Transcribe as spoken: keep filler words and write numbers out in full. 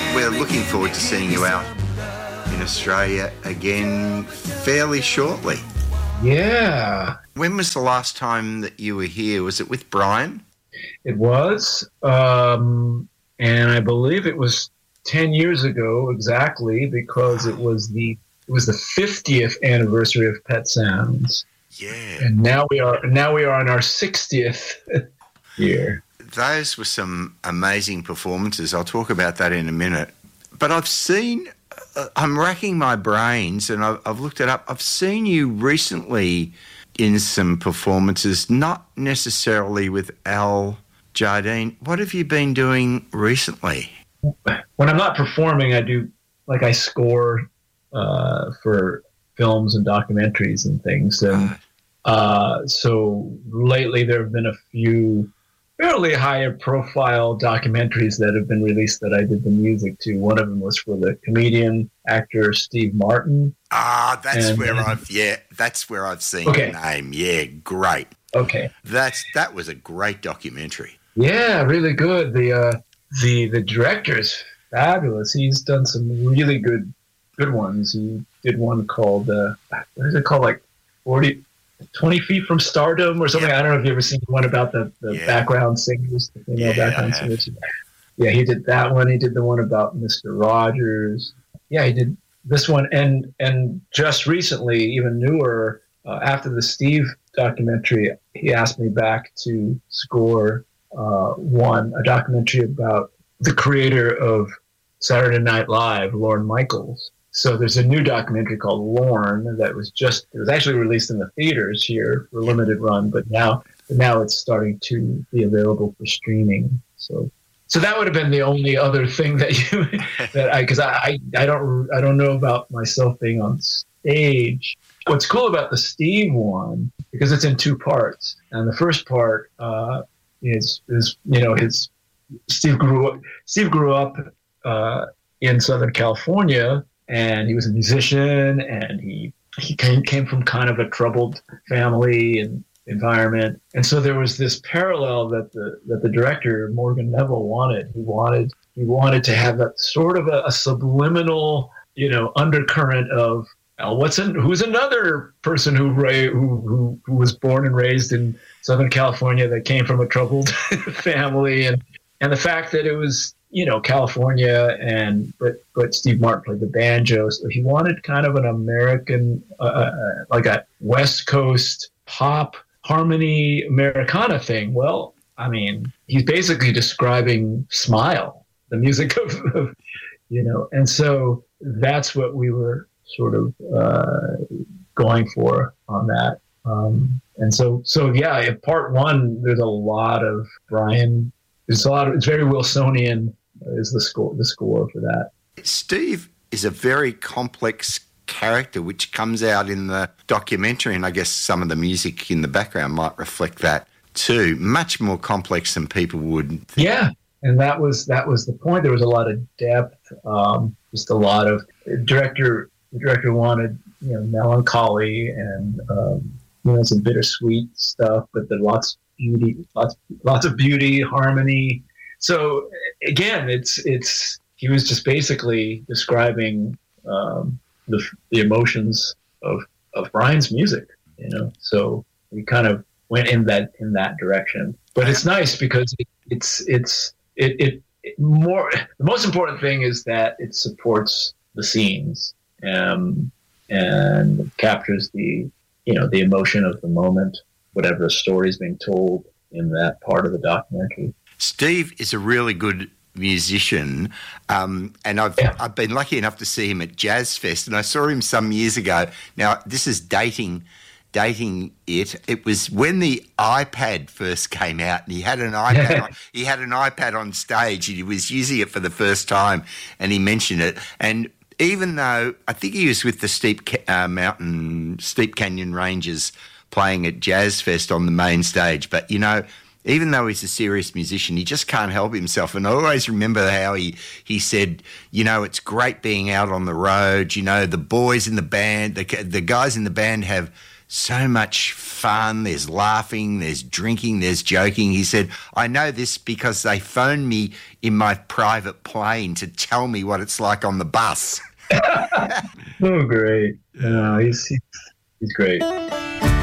we're looking forward to seeing you out in Australia again fairly shortly. Yeah. When was the last time that you were here? Was it with Brian? It was. Um, and I believe it was ten years ago exactly, because it was the it was the fiftieth anniversary of Pet Sounds. Yeah. And now we are now we are on our sixtieth year. Those were some amazing performances. I'll talk about that in a minute. But I've seen, uh, I'm racking my brains and I've, I've looked it up. I've seen you recently in some performances, not necessarily with Al Jardine. What have you been doing recently? When I'm not performing, I do, like I score uh, for films and documentaries and things. And uh, so lately there have been a few fairly higher profile documentaries that have been released that I did the music to. One of them was for the comedian actor Steve Martin. Ah, that's and, where I've yeah, that's where I've seen okay. the name. Yeah, great. Okay, that's that was a great documentary. Yeah, really good. The uh, the the director is fabulous. He's done some really good good ones. He did one called uh, what is it called? Like forty. twenty feet from Stardom or something. Yep. I don't know if you ever seen one about the, the yeah. background singers, the female yeah, background singers. Yeah, he did that one. He did the one about Mister Rogers. Yeah, he did this one. And and just recently, even newer, uh, after the Steve documentary, he asked me back to score uh, one, a documentary about the creator of Saturday Night Live, Lorne Michaels. So there's a new documentary called Lorne that was just, it was actually released in the theaters here for a limited run, but now now it's starting to be available for streaming. So so that would have been the only other thing that you, that I, because I, I, I don't I don't know about myself being on stage. What's cool about the Steve one, because it's in two parts, and the first part uh, is, is, you know, his, Steve grew up, Steve grew up uh, in Southern California, and he was a musician, and he he came, came from kind of a troubled family and environment. And so there was this parallel that the that the director, Morgan Neville, wanted. He wanted he wanted to have that sort of a, a subliminal, you know, undercurrent of, well, what's an, who's another person who, who who who was born and raised in Southern California that came from a troubled family, and and the fact that it was, you know, California, and but but Steve Martin played the banjo, so he wanted kind of an American, uh, like a West Coast pop harmony Americana thing. Well, I mean, he's basically describing Smile, the music of, of you know, and so that's what we were sort of uh, going for on that. Um, and so, so yeah, in part one, there's a lot of Brian. There's a lot of, it's very Wilsonian. Is the score the score for that. Steve is a very complex character, which comes out in the documentary, and I guess some of the music in the background might reflect that too. Much more complex than people would think. Yeah, and that was that was the point. There was a lot of depth, um, just a lot of director. The director wanted, you know, melancholy and um, you know, some bittersweet stuff, but then lots of beauty, lots lots of beauty, harmony. So again, it's it's he was just basically describing um, the the emotions of of Brian's music, you know. So we kind of went in that in that direction. But it's nice because it, it's it's it, it, it more. The most important thing is that it supports the scenes um, and captures the you know the emotion of the moment, whatever the story is being told in that part of the documentary. Steve is a really good musician, um, and I've yeah. I've been lucky enough to see him at Jazz Fest, and I saw him some years ago. Now, this is dating dating it. It was when the iPad first came out, and he had an iPad. on, he had an iPad on stage, and he was using it for the first time, and he mentioned it. And even though I think he was with the Steep uh, Mountain, Steep Canyon Rangers playing at Jazz Fest on the main stage, but you know, even though he's a serious musician, he just can't help himself. And I always remember how he, he said, you know, it's great being out on the road. You know, the boys in the band, the, the guys in the band have so much fun. There's laughing, there's drinking, there's joking. He said, I know this because they phoned me in my private plane to tell me what it's like on the bus. Oh, great. No, he's, he's, he's great.